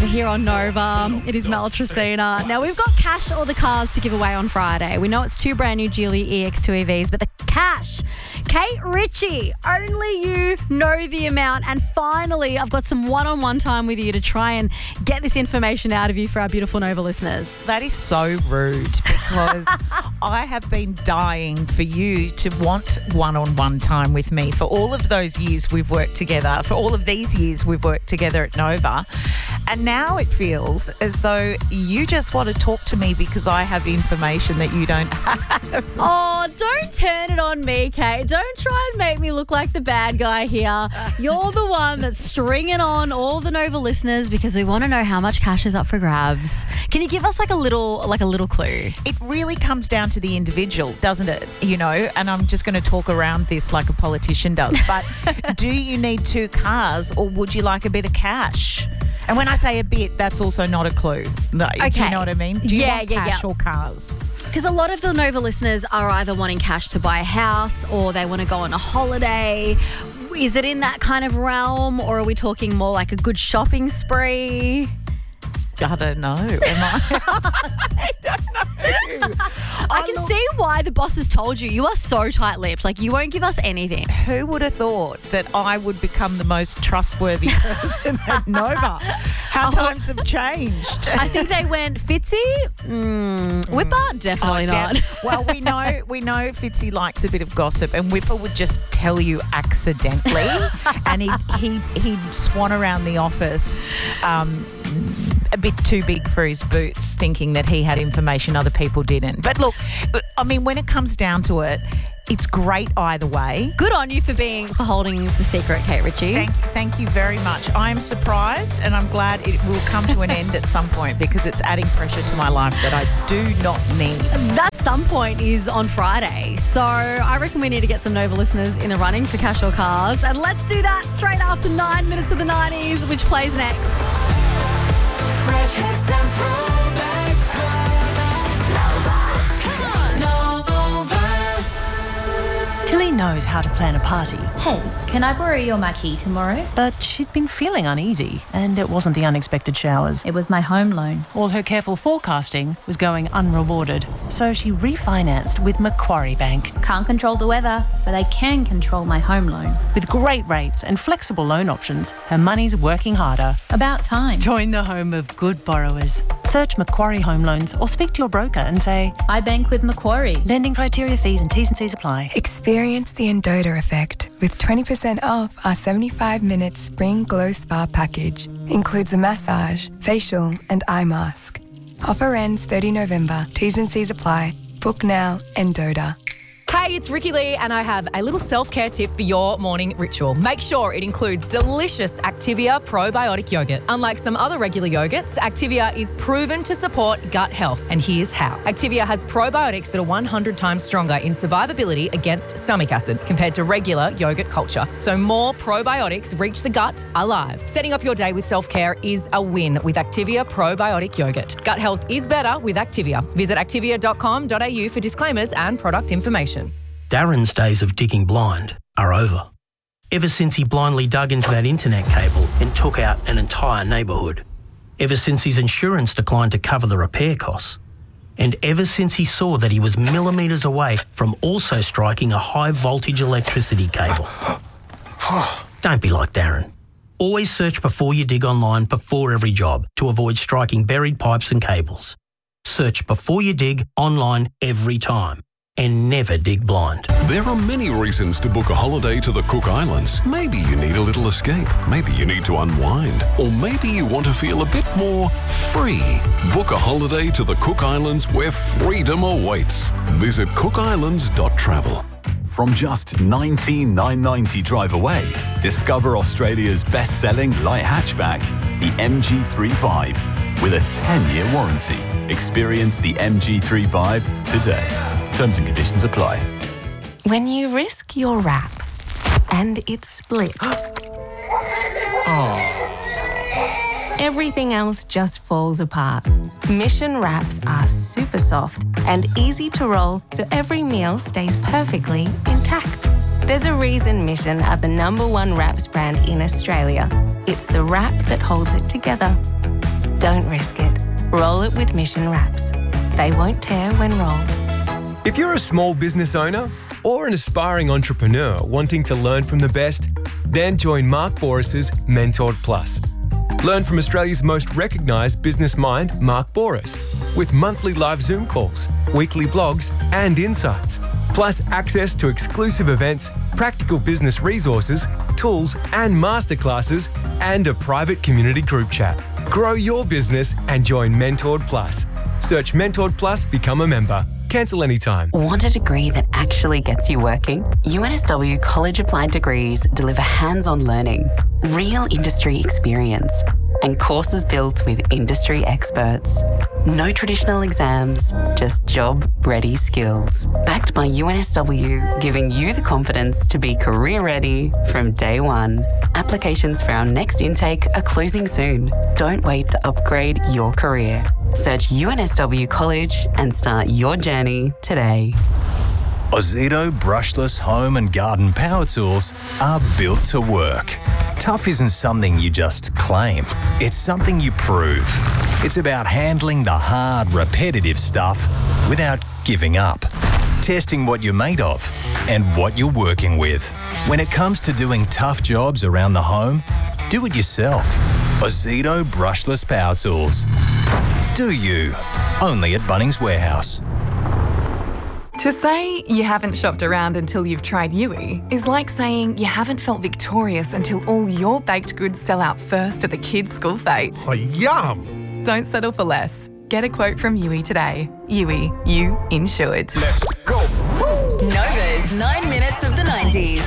here on Nova. It is Mel Tracina. Now, we've got cash or the cars to give away on Friday. We know it's 2 brand new Geely EX2 EVs, but the cash, Kate Ritchie, only you know the amount. And finally, I've got some one-on-one time with you to try and get this information out of you for our beautiful Nova listeners. That is so rude because I have been dying for you to want one-on-one time with me for all of those years we've worked together, for all of these years we've worked together at Nova. And now it feels as though you just want to talk to me because I have information that you don't have. Oh, don't turn it on me, Kate. Don't try and make me look like the bad guy here. You're the one that's stringing on all the Nova listeners because we want to know how much cash is up for grabs. Can you give us like a little clue? It really comes down to the individual, doesn't it? You know, and I'm just going to talk around this like a politician does. But do you need 2 cars or would you like a bit of cash? And when I say a bit, that's also not a clue. No, Okay. Do you know what I mean? Do you want cash yeah. or cars? Because a lot of the Nova listeners are either wanting cash to buy a house or they want to go on a holiday. Is it in that kind of realm or are we talking more like a good shopping spree? I don't know. Am I? I don't know. I can see why the boss has told you. You are so tight-lipped. Like, you won't give us anything. Who would have thought that I would become the most trustworthy person at Nova? How times have changed. I think they went, Fitzy? Whipper? Definitely not. Well, we know Fitzy likes a bit of gossip and Whipper would just tell you accidentally and he'd swan around the office a bit too big for his boots, thinking that he had information other people didn't. But look, I mean, when it comes down to it, it's great either way. Good on you for holding the secret, Kate Ritchie. Thank you very much. I'm surprised and I'm glad it will come to an end at some point because it's adding pressure to my life that I do not need. That some point is on Friday. So I reckon we need to get some Nova listeners in the running for cash or cars. And let's do that straight after 9 minutes of the 90s, which plays next. Fresh hits and throwbacks. Nova. Come on, Nova. Tilly knows how to plan a party, Hey, can I borrow your marquee tomorrow? but she'd been feeling uneasy, and it wasn't the unexpected showers. It was my home loan. All her careful forecasting was going unrewarded, so she refinanced with Macquarie Bank. Can't control the weather, but I can control my home loan. With great rates and flexible loan options, her money's working harder. About time. Join the home of good borrowers. Search Macquarie Home Loans or speak to your broker and say, I bank with Macquarie. lending criteria, fees and T's and C's apply. Experience the Endota effect with 20% off our 75-minute Spring Glow Spa package. Includes a massage, facial and eye mask. Offer ends 30 November. T's and C's apply. Book now, Endota. Hey, it's Ricky Lee and I have a little self-care tip for your morning ritual. Make sure it includes delicious Activia probiotic yogurt. Unlike some other regular yogurts, Activia is proven to support gut health. And here's how. Activia has probiotics that are 100 times stronger in survivability against stomach acid compared to regular yogurt culture. So more probiotics reach the gut alive. Setting up your day with self-care is a win with Activia probiotic yogurt. Gut health is better with Activia. Visit activia.com.au for disclaimers and product information. Darren's days of digging blind are over. Ever since he blindly dug into that internet cable and took out an entire neighbourhood. Ever since his insurance declined to cover the repair costs. And ever since he saw that he was millimetres away from also striking a high voltage electricity cable. Don't be like Darren. Always search before you dig online before every job to avoid striking buried pipes and cables. Search before you dig online every time. And never dig blind. There are many reasons to book a holiday to the Cook Islands. Maybe you need a little escape. Maybe you need to unwind. Or maybe you want to feel a bit more free. Book a holiday to the Cook Islands where freedom awaits. Visit cookislands.travel. From just $19,990 drive away, discover Australia's best-selling light hatchback, the MG3 with a 10-year warranty. Experience the MG3 today. Terms and conditions apply. When you risk your wrap and it splits, everything else just falls apart. Mission wraps are super soft and easy to roll so every meal stays perfectly intact. There's a reason Mission are the #1 wraps brand in Australia. It's the wrap that holds it together. Don't risk it. Roll it with Mission Wraps. They won't tear when rolled. If you're a small business owner or an aspiring entrepreneur wanting to learn from the best, then join Mark Boris's Mentored Plus. Learn from Australia's most recognised business mind, Mark Boris, with monthly live Zoom calls, weekly blogs and insights, plus access to exclusive events, practical business resources, tools and masterclasses, and a private community group chat. Grow your business and join Mentored Plus. Search Mentored Plus, become a member. Cancel anytime. Want a degree that actually gets you working? UNSW College Applied Degrees deliver hands-on learning, real industry experience, and courses built with industry experts. No traditional exams, just job-ready skills. Backed by UNSW, giving you the confidence to be career-ready from day one. Applications for our next intake are closing soon. Don't wait to upgrade your career. Search UNSW College and start your journey today. Ozito brushless home and garden power tools are built to work. Tough isn't something you just claim. It's something you prove. It's about handling the hard, repetitive stuff without giving up. Testing what you're made of and what you're working with. When it comes to doing tough jobs around the home, do it yourself. Ozito brushless power tools. Do you? Only at Bunnings Warehouse. To say you haven't shopped around until you've tried Yui is like saying you haven't felt victorious until all your baked goods sell out first at the kids' school fete. Oh, yum! Don't settle for less. Get a quote from Yui today. Yui, you insured. Let's go! Nova's 9 minutes of the 90s.